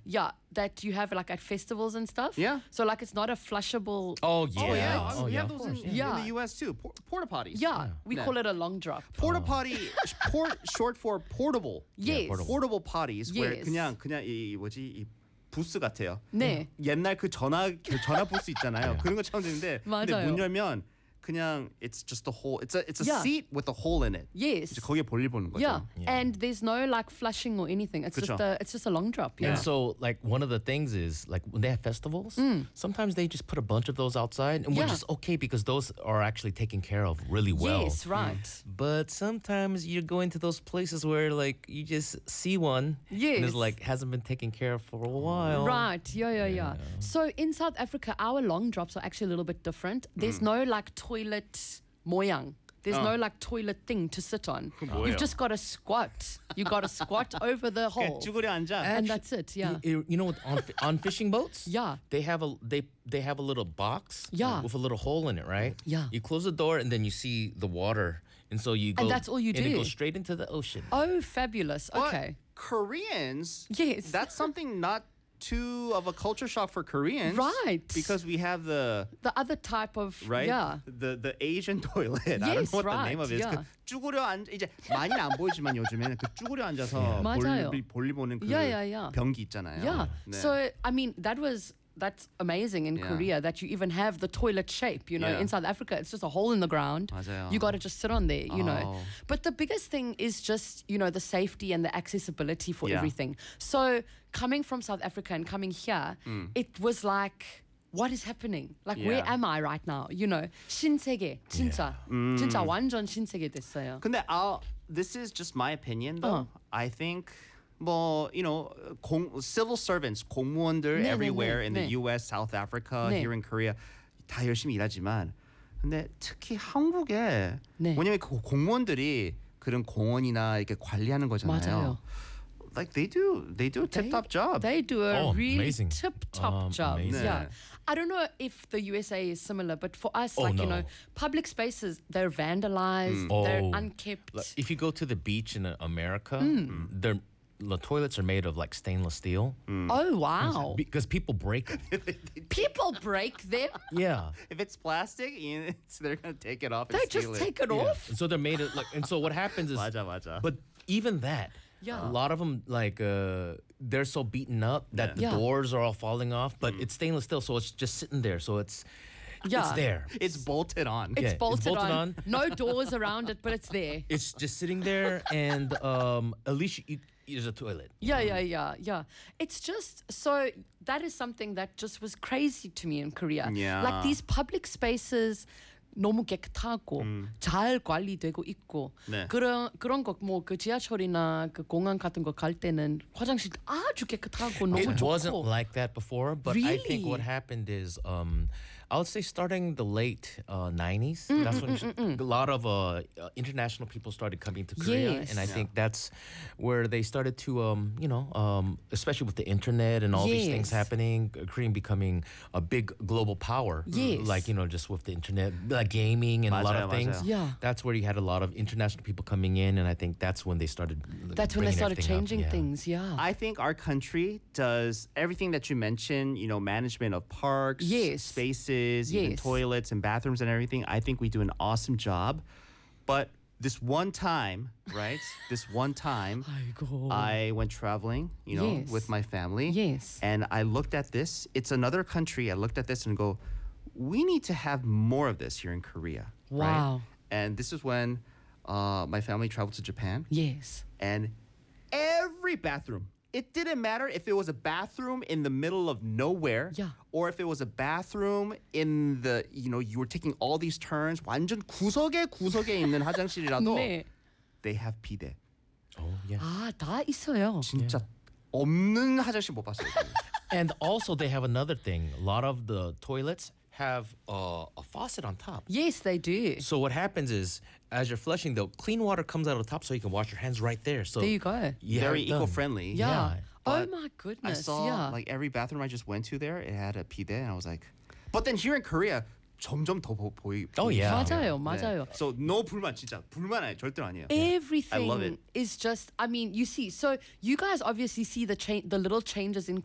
Yeah, that you have like at festivals and stuff. Yeah. So like it's not a flushable. Oh yeah. Oh yeah, Oh, we yeah, have of those in, course, yeah. in the U.S. too. Porta potties. Yeah, we Yeah. call it a long drop. Porta potty, short for portable. Yes. Portable potties where Yes. 그냥 이 뭐지 이 부스 같아요. 네. 옛날 그 전화 부스 있잖아요. 그런 것처럼 되는데 근데 맞아요. 문 열면 그냥 it's just a hole. It's a Yeah. seat with a hole in it. Yes. 이제 거기에 볼일 보는 거죠. Yeah. And there's no like flushing or anything. It's 그쵸. just a long drop. Yeah. And so, like, one of the things is, like, when they have festivals, sometimes they just put a bunch of those outside, and Yeah. which is okay because those are actually taken care of really well. Yes, right. But sometimes you're going to those places where, like, you just see one, and Yes. it's like hasn't been taken care of for a while. Right. Yeah. So in South Africa, our long drops are actually a little bit different. There's no like toilet moyang. There's no like toilet thing to sit on. 뭐예요? You've just got to squat. You got to squat over the hole. 그냥 쭈그려 앉아. And that's it. Yeah. You know, on fishing boats, Yeah. they have a little box, Yeah. with a little hole in it, right? Yeah. You close the door and then you see the water, and so you go, And that's all you and it do. goes straight into the ocean. Oh, fabulous. But Okay. Koreans, Yes. that's something not too of a culture shock for Koreans, Right. Because we have the The other type of right, yeah. the Asian toilet. I don't Yes, know what the right, name of it is. yeah. 그 쭈그려 앉 이제 많이는 안 보이지만 요즘에는 그 쭈그려 앉아서 맞아요. 볼일 보는 그 Yeah. 변기 있잖아요. Yeah. 네. So I mean that's amazing in Yeah. Korea that you even have the toilet shape, you know. Yeah. In South Africa it's just a hole in the ground. 맞아요. You got to just sit on there, you know. Oh. But the biggest thing is just, you know, the safety and the accessibility for Yeah. everything. So coming from South Africa and coming here, it was like what is happening? Like where Yeah. am I right now? You know, 신세계 진짜 진짜 완전 신세계 됐어요. 근데 this is just my opinion though. I think you know, civil servants, 공무원들 네, everywhere 네, in 네. the US, South Africa, 네. here in Korea 다 열심히 일하지만 근데 특히 한국에 네. 왜냐면 그 공무원들이 그런 공원이나 이렇게 관리하는 거잖아요. 맞아요. Like they do a tip-top job. They do a Oh, really amazing. tip-top job. Amazing. Yeah. Yeah. I don't know if the USA is similar, but for us, Oh, like, you no. know, public spaces, they're vandalized, they're Oh. unkept. Like, if you go to the beach in America, the toilets are made of like stainless steel Oh, wow. because people break them. People break them. Yeah. If it's plastic, they're gonna take it off. And They steal just it. take it off. And so they're made of like, and so what happens is, 맞아. but even that, Yeah. a lot of them like they're so beaten up that the Yeah. doors are all falling off, but it's stainless steel, so it's just sitting there, so it's Yeah. there. It's bolted on. It's Yeah, it's bolted, bolted on. on. No doors around it, but it's there. It's just sitting there, and at least there's a toilet. Yeah. It's just so that is something that just was crazy to me in Korea. Yeah. Like these public spaces 너무 깨끗하고 잘 관리되고 있고 네. 그런 거 뭐 그 지하철이나 그 공항 같은 거 갈 때는 화장실 아주 깨끗하고 너무 It 좋고. wasn't like that before, but I think Really? what happened is, I would say starting the late 90s, that's when a lot of international people started coming to Korea, Yes. and I think that's where they started to, especially with the internet and all these things Yes. happening, Korean becoming a big global power, Yes. like just with the internet, like gaming and a lot of 맞아요, things. 맞아요. Yeah. That's where you had a lot of international people coming in, and I think that's when they started. That's when they bringing started everything up. changing Yeah. things. Yeah. I think our country does everything that you mentioned, you know, management of parks, Yes. spaces, even Yes. toilets and bathrooms and everything. I think we do an awesome job. But this one time, right? 아이고. I went traveling, you know, Yes. with my family. Yes. And I looked at this. It's another country. I looked at this and go, we need to have more of this here in Korea. Wow. Right? And this is when my family traveled to Japan. Yes. And every bathroom, it didn't matter if it was a bathroom in the middle of nowhere Yeah. or if it was a bathroom in the, you know, you were taking all these turns, 완전 구석에 있는 화장실이라도 네. they have 비데. Oh, yeah. 아, 다 있어요. 진짜 없는 화장실 못 봤어요. 저는. And also, they have another thing. A lot of the toilets have a faucet on top. Yes, they do. So what happens is, as you're flushing, the clean water comes out of the top, so you can wash your hands right there. So There you go. you Very have it done. eco-friendly. Yeah. Oh But my I goodness. saw yeah. like every bathroom I just went to there, it had a bidet, and I was like, but then here in Korea, 점점 더 보이. Oh, yeah. 맞아요. So no 불만 진짜 불만 아니에요. 절대 아니에요. Everything I love it. is just, I mean, you see, so you guys obviously see the little changes in